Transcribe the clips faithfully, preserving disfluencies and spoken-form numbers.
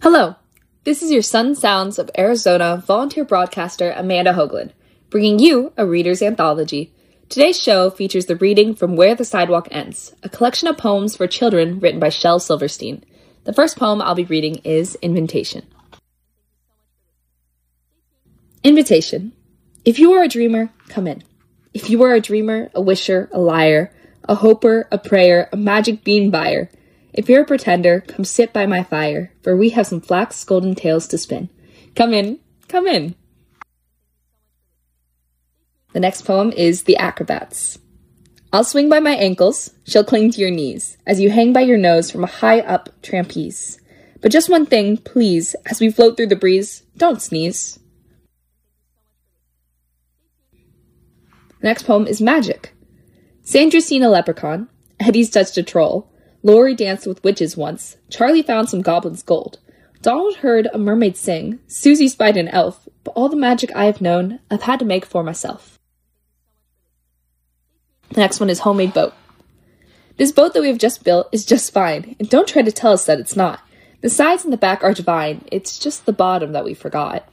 Hello, this is your Sun Sounds of Arizona volunteer broadcaster Amanda Hoagland, bringing you a reader's anthology. Today's show features the reading from Where the Sidewalk Ends, a collection of poems for children written by Shel Silverstein. The first poem I'll be reading is Invitation. Invitation. If you are a dreamer, come in. If you are a dreamer, a wisher, a liar, a hoper, a prayer, a magic bean buyer, if you're a pretender, come sit by my fire, for we have some flax golden tales to spin. Come in, come in. The next poem is The Acrobats. I'll swing by my ankles, she'll cling to your knees, as you hang by your nose from a high-up trapeze. But just one thing, please, as we float through the breeze, don't sneeze. The next poem is Magic. Sandra's seen a leprechaun, Eddie's touched a troll, Lori danced with witches once, Charlie found some goblin's gold, Donald heard a mermaid sing, Susie spied an elf, but all the magic I have known, I've had to make for myself. The next one is Homemade Boat. This boat that we have just built is just fine, and don't try to tell us that it's not. The sides and the back are divine, it's just the bottom that we forgot.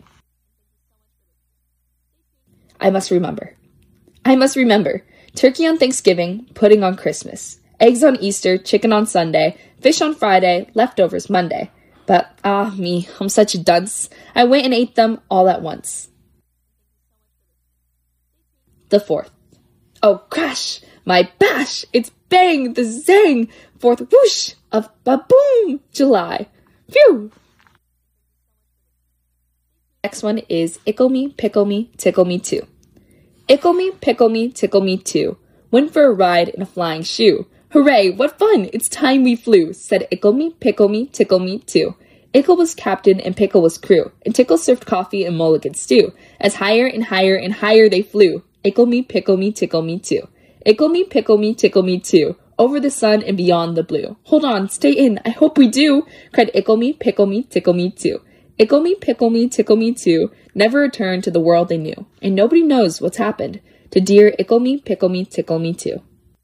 I must remember. I must remember. Turkey on Thanksgiving, pudding on Christmas. Eggs on Easter, chicken on Sunday, fish on Friday, leftovers Monday. But, ah, me, I'm such a dunce. I went and ate them all at once. The fourth. Oh, crash! My bash! It's bang! The zang! Fourth whoosh of ba-boom! July. Phew! Next one is Ickle Me, Pickle Me, Tickle Me Too. Ickle me, pickle me, tickle me too. Went for a ride in a flying shoe. Hooray, what fun! It's time we flew, said Ickle me, pickle me, tickle me too. Ickle was captain and Pickle was crew, and Tickle served coffee and mulligan stew. As higher and higher and higher they flew. Ickle me, pickle me, tickle me too. Ickle me, pickle me, tickle me too. Over the sun and beyond the blue. Hold on, stay in, I hope we do, cried Ickle me, pickle me, tickle me too. Ickle me, pickle me, tickle me too. Never returned to the world they knew, and nobody knows what's happened to dear Ickle me, pickle me, tickle me too.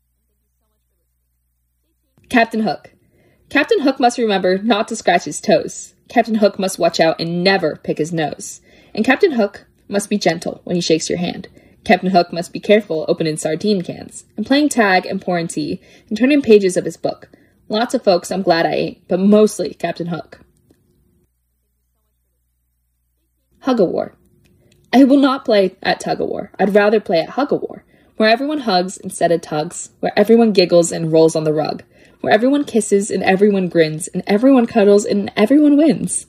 Captain Hook. Captain Hook must remember not to scratch his toes. Captain Hook must watch out and never pick his nose. And Captain Hook must be gentle when he shakes your hand. Captain Hook must be careful opening sardine cans, and playing tag and pouring tea, and turning pages of his book. Lots of folks I'm glad I ain't, but mostly Captain Hook. Hug-a-War. I will not play at tug-a-war. I'd rather play at hug-a-war, where everyone hugs instead of tugs, where everyone giggles and rolls on the rug, where everyone kisses and everyone grins, and everyone cuddles and everyone wins.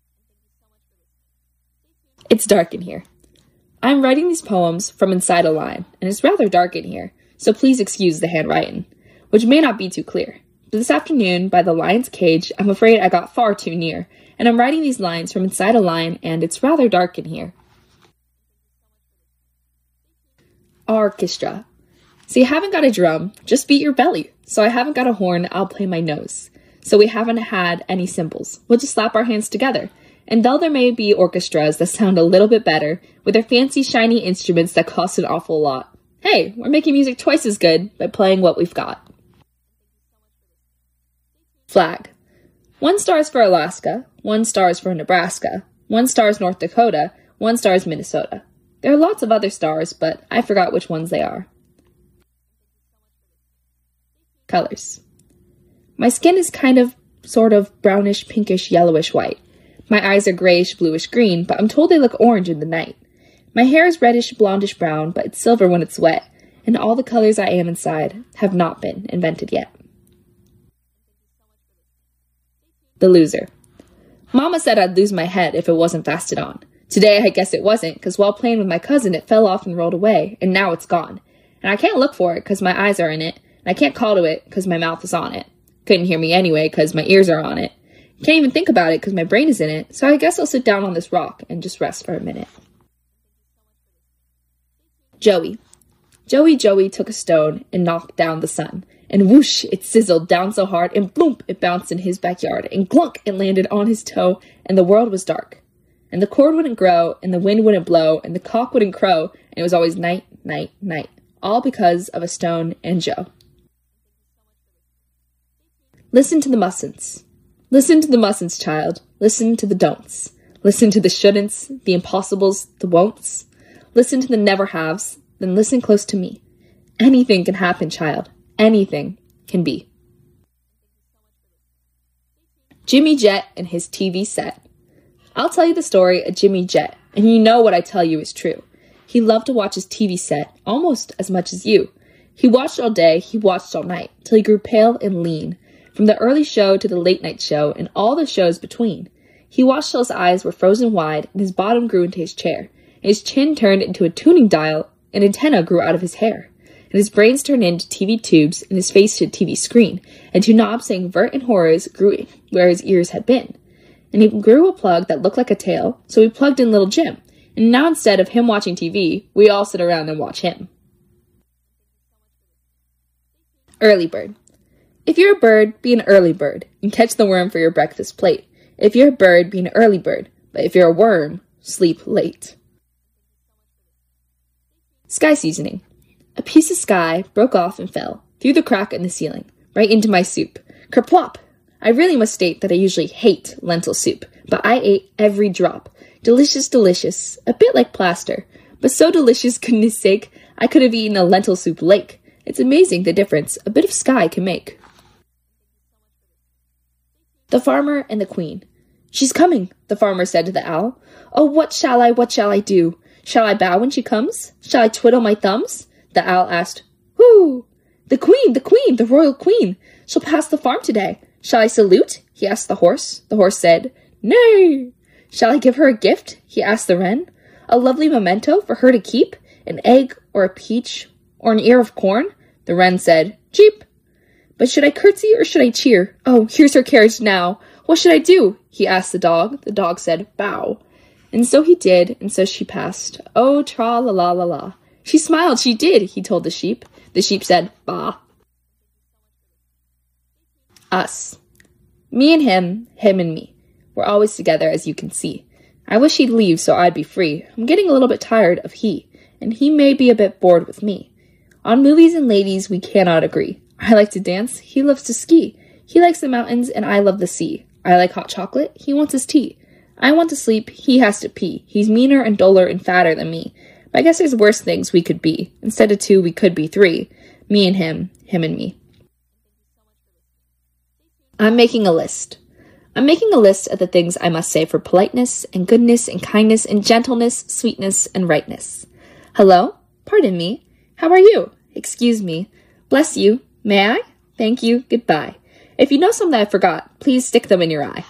It's dark in here. I'm writing these poems from inside a line, and it's rather dark in here, so please excuse the handwriting, which may not be too clear. But this afternoon, by the lion's cage, I'm afraid I got far too near, and I'm writing these lines from inside a line, and it's rather dark in here. Orchestra. So you haven't got a drum, just beat your belly. So I haven't got a horn, I'll play my nose. So we haven't had any cymbals, we'll just slap our hands together. And though there may be orchestras that sound a little bit better, with their fancy shiny instruments that cost an awful lot, hey, we're making music twice as good by playing what we've got. Flag. One star is for Alaska, one star is for Nebraska, one star is North Dakota, one star is Minnesota. There are lots of other stars, but I forgot which ones they are. Colors. My skin is kind of, sort of, brownish, pinkish, yellowish white. My eyes are grayish, bluish green, but I'm told they look orange in the night. My hair is reddish, blondish brown, but it's silver when it's wet, and all the colors I am inside have not been invented yet. The Loser. Mama said I'd lose my head if it wasn't fastened on. Today I guess it wasn't, because while playing with my cousin it fell off and rolled away, and now it's gone. And I can't look for it because my eyes are in it, and I can't call to it because my mouth is on it. Couldn't hear me anyway because my ears are on it. Can't even think about it because my brain is in it, so I guess I'll sit down on this rock and just rest for a minute. Joey. Joey Joey took a stone and knocked down the sun, and whoosh, it sizzled down so hard, and bloomp, it bounced in his backyard, and glunk, it landed on his toe, and the world was dark. And the cord wouldn't grow, and the wind wouldn't blow, and the cock wouldn't crow, and it was always night, night, night, all because of a stone and Joe. Listen to the Mussons. Listen to the mustn'ts, child. Listen to the don'ts. Listen to the shouldn'ts, the impossibles, the won'ts. Listen to the never-haves, then listen close to me. Anything can happen, child. Anything can be. Jimmy Jet and his T V set. I'll tell you the story of Jimmy Jet, and you know what I tell you is true. He loved to watch his T V set almost as much as you. He watched all day, he watched all night, till he grew pale and lean, from the early show to the late night show and all the shows between. He watched till his eyes were frozen wide and his bottom grew into his chair, and his chin turned into a tuning dial, an antenna grew out of his hair, and his brains turned into T V tubes, and his face to a T V screen, and two knobs saying vert and horrors grew where his ears had been. And he grew a plug that looked like a tail, so we plugged in little Jim, and now instead of him watching T V, we all sit around and watch him. Early bird. If you're a bird, be an early bird, and catch the worm for your breakfast plate. If you're a bird, be an early bird, but if you're a worm, sleep late. Sky seasoning. A piece of sky broke off and fell, through the crack in the ceiling, right into my soup. Kerplop! I really must state that I usually hate lentil soup, but I ate every drop. Delicious, delicious, a bit like plaster, but so delicious, goodness sake, I could have eaten a lentil soup lake. It's amazing the difference a bit of sky can make. The Farmer and the Queen. She's coming, the farmer said to the owl. Oh, what shall I, what shall I do? Shall I bow when she comes? Shall I twiddle my thumbs? The owl asked. Whoo! The Queen, the Queen, the royal Queen. She'll pass the farm today. Shall I salute? He asked the horse. The horse said, Nay. Shall I give her a gift? He asked the wren. A lovely memento for her to keep? An egg or a peach or an ear of corn? The wren said, Cheep. But should I curtsy or should I cheer? Oh, here's her carriage now. What should I do? He asked the dog. The dog said, Bow. And so he did, and so she passed. Oh, tra-la-la-la-la. She smiled, she did, he told the sheep. The sheep said, Bah. Us. Me and him, him and me. We're always together, as you can see. I wish he'd leave so I'd be free. I'm getting a little bit tired of he, and he may be a bit bored with me. On movies and ladies, we cannot agree. I like to dance, he loves to ski. He likes the mountains, and I love the sea. I like hot chocolate, he wants his tea. I want to sleep, he has to pee. He's meaner and duller and fatter than me. But I guess there's worse things we could be. Instead of two, we could be three. Me and him, him and me. I'm making a list. I'm making a list of the things I must say for politeness and goodness and kindness and gentleness, sweetness and rightness. Hello? Pardon me. How are you? Excuse me. Bless you. May I? Thank you. Goodbye. If you know something I forgot, please stick them in your eye.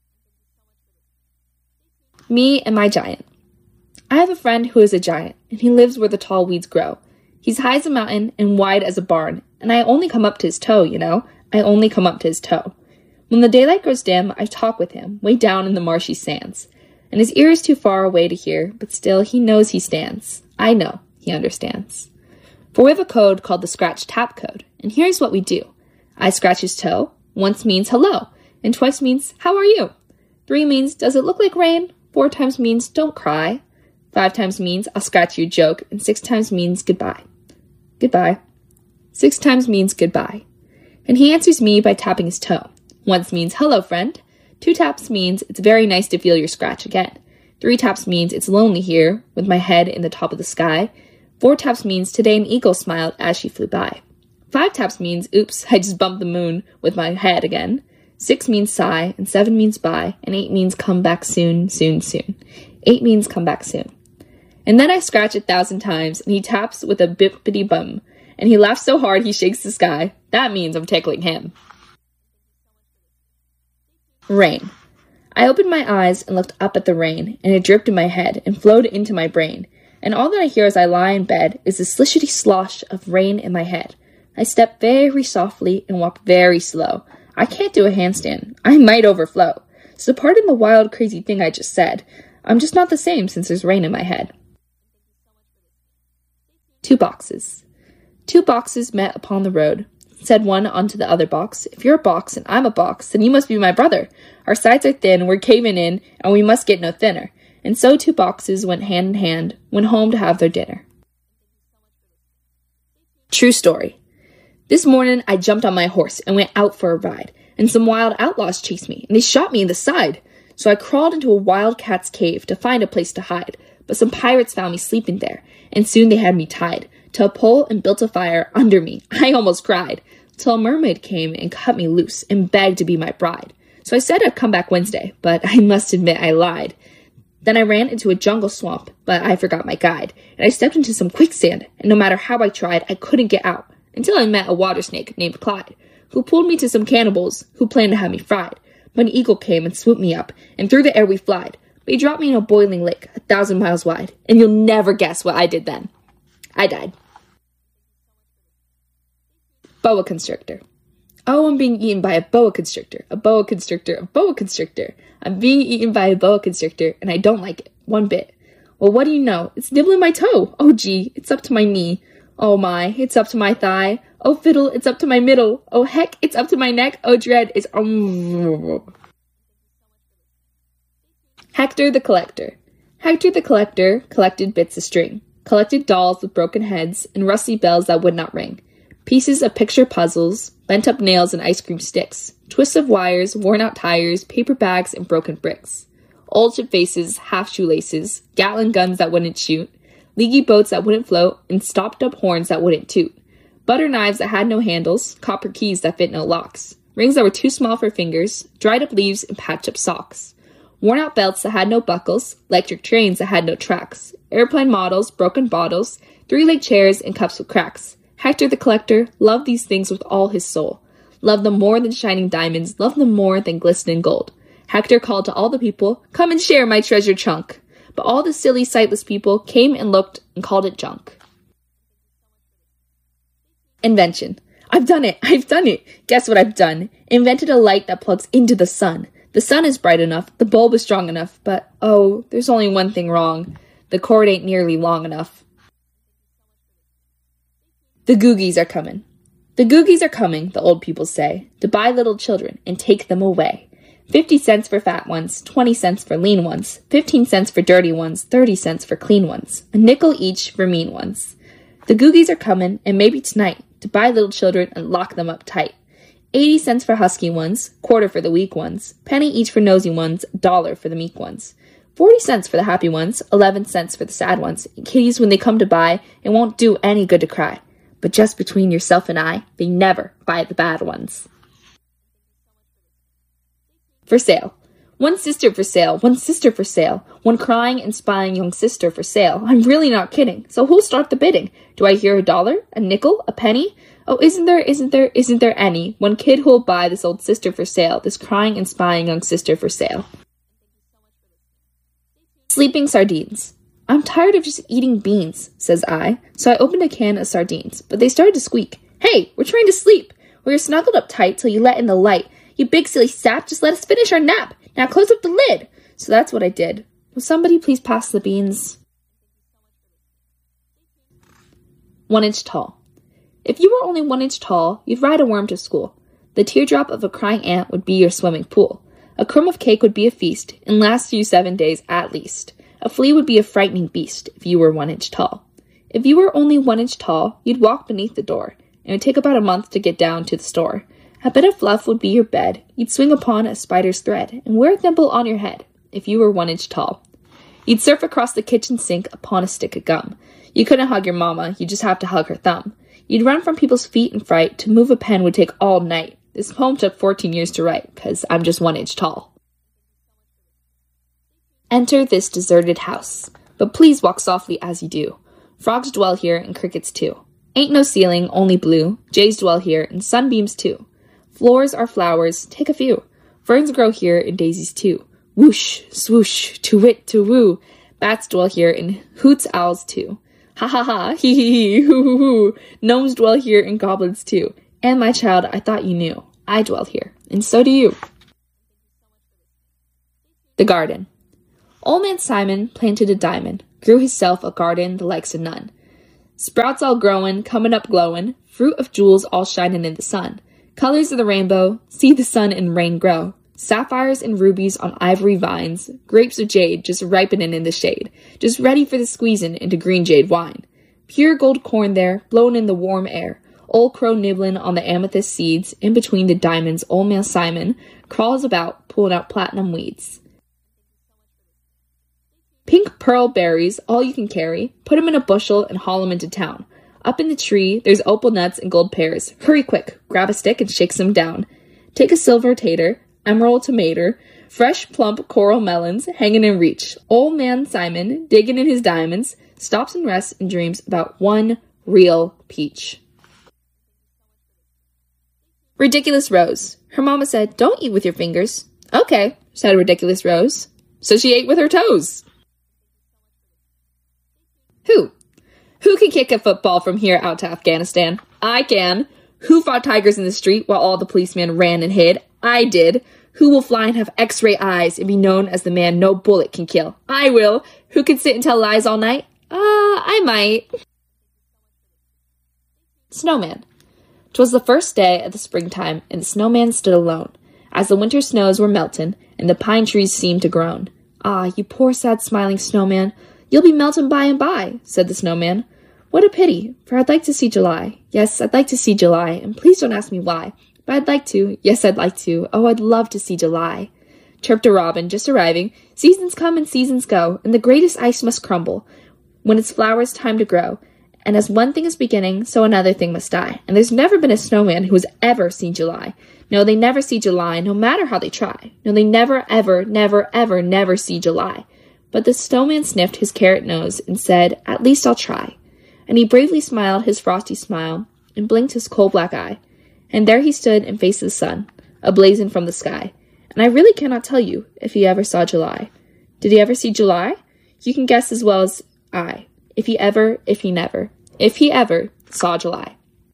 Me and my giant. I have a friend who is a giant, and he lives where the tall weeds grow. He's high as a mountain and wide as a barn, and I only come up to his toe, you know. I only come up to his toe. When the daylight grows dim, I talk with him, way down in the marshy sands. And his ear is too far away to hear, but still he knows he stands. I know he understands. For we have a code called the Scratch Tap Code, and here's what we do. I scratch his toe. Once means hello, and twice means how are you? Three means does it look like rain? Four times means don't cry. Five times means I'll scratch you a joke, and six times means goodbye. Goodbye. Six times means goodbye. And he answers me by tapping his toe. Once means hello, friend. Two taps means it's very nice to feel your scratch again. Three taps means it's lonely here, with my head in the top of the sky. Four taps means today an eagle smiled as she flew by. Five taps means oops, I just bumped the moon with my head again. Six means sigh, and seven means bye, and eight means come back soon, soon, soon. Eight means come back soon. And then I scratch a thousand times, and he taps with a bippity-bum, and he laughs so hard he shakes the sky. That means I'm tickling him. Rain. I opened my eyes and looked up at the rain, and it dripped in my head and flowed into my brain, and all that I hear as I lie in bed is the slishety slosh of rain in my head. I step very softly and walk very slow. I can't do a handstand. I might overflow. So pardon the wild, crazy thing I just said. I'm just not the same since there's rain in my head. Two boxes. Two boxes met upon the road. Said one unto the other box, if you're a box and I'm a box, then you must be my brother. Our sides are thin, we're caving in, and we must get no thinner. And so two boxes went hand in hand, went home to have their dinner. True story. This morning I jumped on my horse and went out for a ride, and some wild outlaws chased me, and they shot me in the side. So I crawled into a wildcat's cave to find a place to hide, but some pirates found me sleeping there, and soon they had me tied to a pole and built a fire under me. I almost cried, till a mermaid came and cut me loose and begged to be my bride. So I said I'd come back Wednesday, but I must admit I lied. Then I ran into a jungle swamp, but I forgot my guide, and I stepped into some quicksand, and no matter how I tried, I couldn't get out, until I met a water snake named Clyde, who pulled me to some cannibals who planned to have me fried. But an eagle came and swooped me up, and through the air we flied. But he dropped me in a boiling lake, a thousand miles wide, and you'll never guess what I did then. I died. Boa constrictor. Oh, I'm being eaten by a boa constrictor, a boa constrictor, a boa constrictor. I'm being eaten by a boa constrictor, and I don't like it, one bit. Well, what do you know? It's nibbling my toe. Oh, gee, it's up to my knee. Oh, my, it's up to my thigh. Oh, fiddle, it's up to my middle. Oh, heck, it's up to my neck. Oh, dread, it's... Um... Hector the Collector. Hector the Collector collected bits of string, collected dolls with broken heads and rusty bells that would not ring, pieces of picture puzzles, bent-up nails and ice cream sticks, twists of wires, worn-out tires, paper bags, and broken bricks, old chip faces, half shoelaces, Gatling guns that wouldn't shoot, leaky boats that wouldn't float, and stopped-up horns that wouldn't toot, butter knives that had no handles, copper keys that fit no locks, rings that were too small for fingers, dried-up leaves, and patched-up socks, worn-out belts that had no buckles, electric trains that had no tracks, airplane models, broken bottles, three-legged chairs, and cups with cracks. Hector the Collector loved these things with all his soul. Loved them more than shining diamonds, loved them more than glistening gold. Hector called to all the people, "Come and share my treasure chunk." But all the silly, sightless people came and looked and called it junk. Invention. I've done it! I've done it! Guess what I've done? Invented a light that plugs into the sun. The sun is bright enough, the bulb is strong enough, but, oh, there's only one thing wrong. The cord ain't nearly long enough. The Googies are coming. The Googies are coming, the old people say, to buy little children and take them away. Fifty cents for fat ones, twenty cents for lean ones, fifteen cents for dirty ones, thirty cents for clean ones, a nickel each for mean ones. The Googies are coming, and maybe tonight, to buy little children and lock them up tight. Eighty cents for husky ones, quarter for the weak ones, penny each for nosy ones, dollar for the meek ones. Forty cents for the happy ones, eleven cents for the sad ones. And kitties, when they come to buy, it won't do any good to cry. But just between yourself and I, they never buy the bad ones. For sale. One sister for sale, one sister for sale, one crying and spying young sister for sale. I'm really not kidding, so who'll start the bidding? Do I hear a dollar, a nickel, a penny? Oh, isn't there, isn't there, isn't there any? One kid who'll buy this old sister for sale, this crying and spying young sister for sale. Sleeping sardines. I'm tired of just eating beans, says I, so I opened a can of sardines, but they started to squeak. Hey, we're trying to sleep. We're snuggled up tight till you let in the light. You big silly sap, just let us finish our nap. Now close up the lid. So that's what I did. Will somebody please pass the beans? One inch tall. If you were only one inch tall, you'd ride a worm to school. The teardrop of a crying ant would be your swimming pool. A crumb of cake would be a feast, and last you seven days at least. A flea would be a frightening beast if you were one inch tall. If you were only one inch tall, you'd walk beneath the door. It would take about a month to get down to the store. A bit of fluff would be your bed. You'd swing upon a spider's thread and wear a thimble on your head if you were one inch tall. You'd surf across the kitchen sink upon a stick of gum. You couldn't hug your mama, you'd just have to hug her thumb. You'd run from people's feet in fright. To move a pen would take all night. This poem took fourteen years to write, because I'm just one inch tall. Enter this deserted house, but please walk softly as you do. Frogs dwell here and crickets too. Ain't no ceiling, only blue. Jays dwell here and sunbeams too. Floors are flowers, take a few. Ferns grow here and daisies too. Whoosh, swoosh, to-wit, to-woo. Bats dwell here and hoots owls too. Ha ha ha, hee hee hee, hoo hoo hoo. Gnomes dwell here and goblins too. And my child, I thought you knew. I dwell here, and so do you. The garden. Old man Simon planted a diamond, grew hisself a garden the likes of none. Sprouts all growin', comin' up glowin', fruit of jewels all shinin' in the sun. Colors of the rainbow, see the sun and rain grow. Sapphires and rubies on ivory vines, grapes of jade just ripenin' in the shade, just ready for the squeezin' into green jade wine. Pure gold corn there, blown in the warm air. Old Crow nibbling on the amethyst seeds. In between the diamonds, Old Man Simon crawls about, pulling out platinum weeds. Pink pearl berries, all you can carry. Put 'em in a bushel and haul 'em into town. Up in the tree, there's opal nuts and gold pears. Hurry quick, grab a stick and shake some down. Take a silver tater, emerald tomato, fresh plump coral melons hanging in reach. Old Man Simon, digging in his diamonds, stops and rests and dreams about one real peach. Ridiculous Rose. Her mama said, "Don't eat with your fingers." "Okay," said Ridiculous Rose. So she ate with her toes. Who? Who can kick a football from here out to Afghanistan? I can. Who fought tigers in the street while all the policemen ran and hid? I did. Who will fly and have x-ray eyes and be known as the man no bullet can kill? I will. Who can sit and tell lies all night? Uh, I might. Snowman. 'Twas the first day of the springtime, and the snowman stood alone, as the winter snows were melting, and the pine trees seemed to groan. "Ah, you poor sad smiling snowman, you'll be melting by and by," said the snowman. "What a pity, for I'd like to see July. Yes, I'd like to see July, and please don't ask me why. But I'd like to, yes, I'd like to. Oh, I'd love to see July." Chirped a robin, just arriving. "Seasons come and seasons go, and the greatest ice must crumble when its flowers time to grow. And as one thing is beginning, so another thing must die. And there's never been a snowman who has ever seen July. No, they never see July, no matter how they try. No, they never, ever, never, ever, never see July." But the snowman sniffed his carrot nose and said, "At least I'll try." And he bravely smiled his frosty smile and blinked his coal-black eye. And there he stood and faced the sun, ablazing from the sky. And I really cannot tell you if he ever saw July. Did he ever see July? You can guess as well as I. If he ever, if he never, if he ever saw July.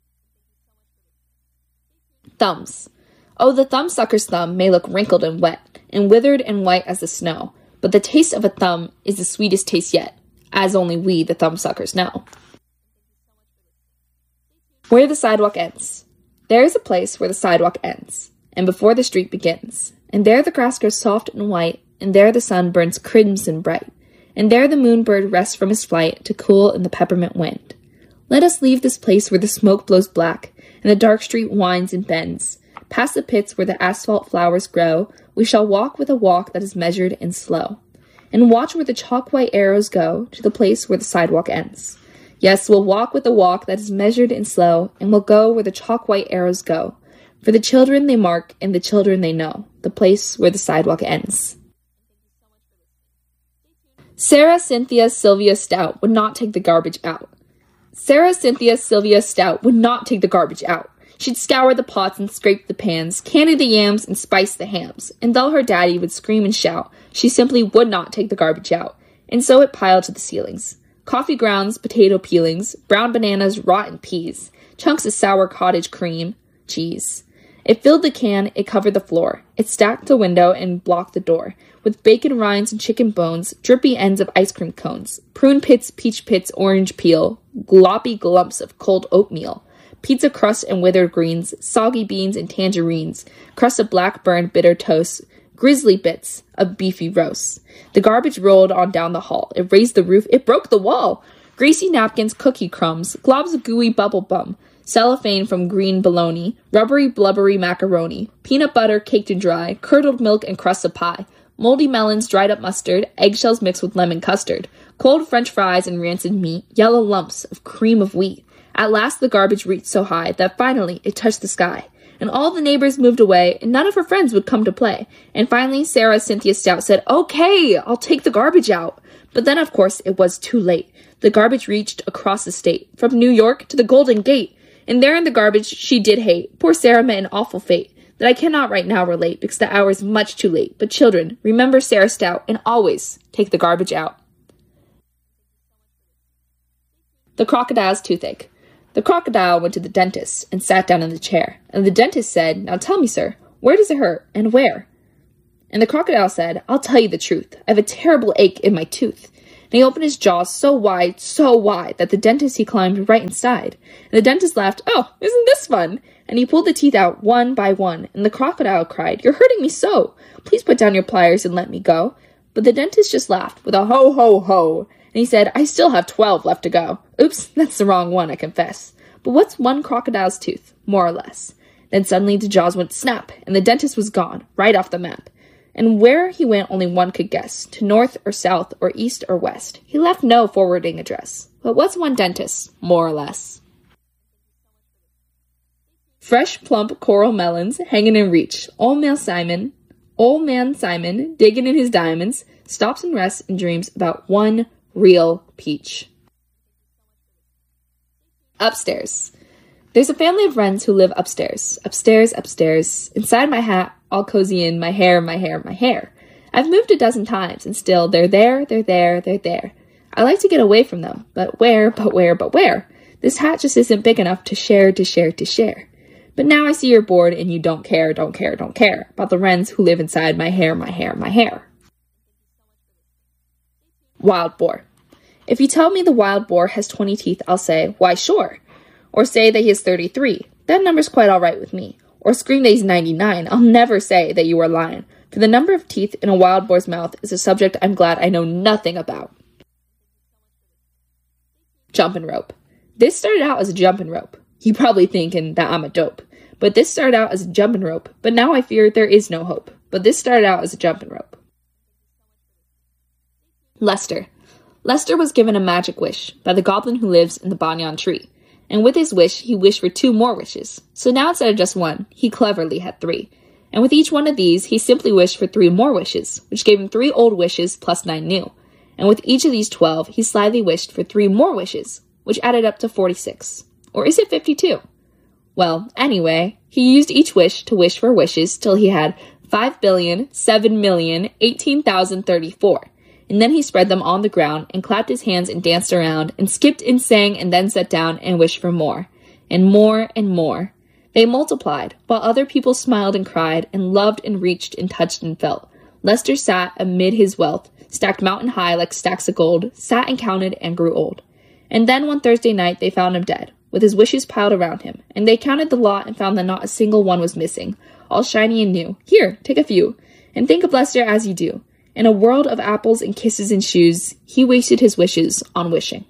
Thumbs. Oh, the thumbsucker's thumb may look wrinkled and wet, and withered and white as the snow, but the taste of a thumb is the sweetest taste yet, as only we, the thumbsuckers, know. Where the sidewalk ends. There is a place where the sidewalk ends, and before the street begins, and there the grass grows soft and white, and there the sun burns crimson bright, and there the moonbird rests from his flight to cool in the peppermint wind. Let us leave this place where the smoke blows black, and the dark street winds and bends. Past the pits where the asphalt flowers grow, we shall walk with a walk that is measured and slow, and watch where the chalk-white arrows go to the place where the sidewalk ends. Yes, we'll walk with a walk that is measured and slow, and we'll go where the chalk-white arrows go. For the children they mark, and the children they know, the place where the sidewalk ends. Sarah Cynthia Sylvia Stout would not take the garbage out. Sarah Cynthia Sylvia Stout would not take the garbage out. She'd scour the pots and scrape the pans, candy the yams and spice the hams, and though her daddy would scream and shout, she simply would not take the garbage out, and so it piled to the ceilings. Coffee grounds, potato peelings, brown bananas, rotten peas, chunks of sour cottage cream, cheese. It filled the can, it covered the floor, it stacked the window and blocked the door, with bacon rinds and chicken bones, drippy ends of ice cream cones, prune pits, peach pits, orange peel, gloppy glumps of cold oatmeal, pizza crust and withered greens, soggy beans and tangerines, crust of black burned bitter toast, grisly bits of beefy roast. The garbage rolled on down the hall. It raised the roof. It broke the wall. Greasy napkins, cookie crumbs, globs of gooey bubble bum, cellophane from green bologna, rubbery blubbery macaroni, peanut butter caked and dry, curdled milk and crust of pie, moldy melons, dried up mustard, eggshells mixed with lemon custard, cold French fries and rancid meat, yellow lumps of cream of wheat. At last the garbage reached so high that finally it touched the sky, and all the neighbors moved away, and none of her friends would come to play. And finally Sarah Cynthia Stout said, "Okay, I'll take the garbage out." But then, of course, it was too late. The garbage reached across the state, from New York to the Golden Gate, and there in the garbage she did hate. Poor Sarah met an awful fate that I cannot right now relate, because the hour is much too late. But children, remember Sarah Stout, and always take the garbage out. The crocodile's toothache. The crocodile went to the dentist and sat down in the chair, and the dentist said, "Now tell me, sir, where does it hurt, and where?" And the crocodile said, "I'll tell you the truth. I have a terrible ache in my tooth." And he opened his jaws so wide, so wide, that the dentist he climbed right inside. And the dentist laughed, "Oh, isn't this fun?" And he pulled the teeth out one by one, and the crocodile cried, "You're hurting me so! Please put down your pliers and let me go." But the dentist just laughed with a ho, ho, ho. And he said, "I still have twelve left to go." Oops, that's the wrong one, I confess. But what's one crocodile's tooth, more or less? Then suddenly the jaws went snap, and the dentist was gone, right off the map. And where he went only one could guess, to north or south or east or west. He left no forwarding address. But what's one dentist, more or less? Fresh, plump coral melons hanging in reach. Old man Simon, old man Simon, digging in his diamonds, stops and rests and dreams about one real peach. Upstairs. There's a family of wrens who live upstairs, upstairs, upstairs. Inside my hat, all cozy in my hair, my hair, my hair. I've moved a dozen times, and still they're there, they're there, they're there. I like to get away from them, but where, but where, but where? This hat just isn't big enough to share, to share, to share. But now I see you're bored and you don't care, don't care, don't care about the wrens who live inside my hair, my hair, my hair. Wild boar. If you tell me the wild boar has twenty teeth, I'll say, why sure. Or say that he has thirty-three. That number's quite all right with me. Or scream that he's ninety-nine. I'll never say that you are lying. For the number of teeth in a wild boar's mouth is a subject I'm glad I know nothing about. Jumping rope. This started out as a jumping rope. You probably thinking that I'm a dope. But this started out as a jumping rope. But now I fear there is no hope. But this started out as a jumping rope. Lester. Lester was given a magic wish by the goblin who lives in the banyan tree. And with his wish, he wished for two more wishes. So now instead of just one, he cleverly had three. And with each one of these, he simply wished for three more wishes, which gave him three old wishes plus nine new. And with each of these twelve, he slyly wished for three more wishes, which added up to forty-six. Or is it fifty-two? Well, anyway, he used each wish to wish for wishes till he had five billion, seven million, eighteen thousand thirty-four. And then he spread them on the ground and clapped his hands and danced around and skipped and sang and then sat down and wished for more. And more and more. They multiplied, while other people smiled and cried and loved and reached and touched and felt. Lester sat amid his wealth, stacked mountain high like stacks of gold, sat and counted and grew old. And then one Thursday night they found him dead, with his wishes piled around him. And they counted the lot and found that not a single one was missing, all shiny and new. Here, take a few, and think of Lester as you do. In a world of apples and kisses and shoes, he wasted his wishes on wishing.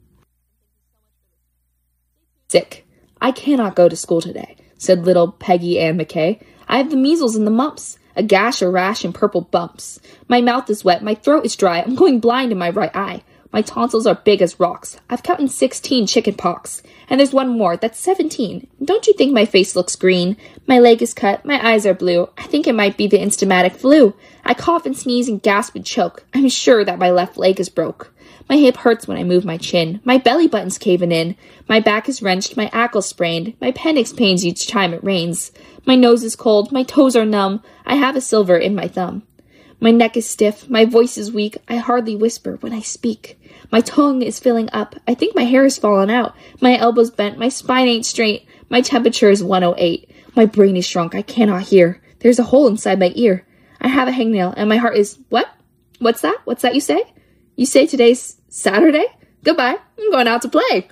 Sick. I cannot go to school today, said little Peggy Ann McKay. I have the measles and the mumps, a gash, a rash, and purple bumps. My mouth is wet, my throat is dry, I'm going blind in my right eye. My tonsils are big as rocks. I've counted sixteen chicken pox. And there's one more, that's seventeen. Don't you think my face looks green? My leg is cut, my eyes are blue. I think it might be the instamatic flu. I cough and sneeze and gasp and choke. I'm sure that my left leg is broke. My hip hurts when I move my chin. My belly button's caving in. My back is wrenched, my ankle's sprained. My appendix pains each time it rains. My nose is cold, my toes are numb. I have a silver in my thumb. My neck is stiff, my voice is weak. I hardly whisper when I speak. My tongue is filling up. I think my hair is falling out. My elbow's bent, my spine ain't straight. My temperature is one oh eight. My brain is shrunk, I cannot hear. There's a hole inside my ear. I have a hangnail, and my heart is, what? What's that? What's that you say? You say today's Saturday? Goodbye, I'm going out to play.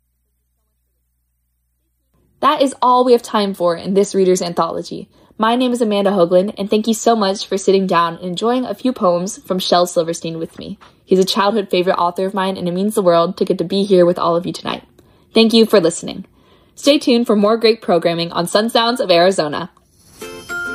That is all we have time for in this reader's anthology. My name is Amanda Hoagland, and thank you so much for sitting down and enjoying a few poems from Shel Silverstein with me. He's a childhood favorite author of mine, and it means the world to get to be here with all of you tonight. Thank you for listening. Stay tuned for more great programming on Sun Sounds of Arizona.